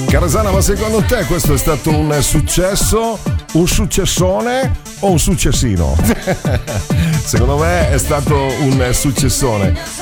Carasana, ma secondo te questo è stato un successo, un successone o un successino? Secondo me è stato un successone.